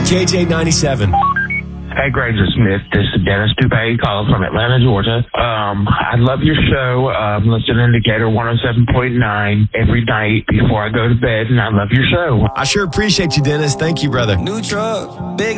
KJ97. Hey, Granger Smith. This is Dennis Dubé calling from Atlanta, Georgia. I love your show. I'm listening to Gator 107.9 every night before I go to bed, and I love your show. I sure appreciate you, Dennis. Thank you, brother. New truck, big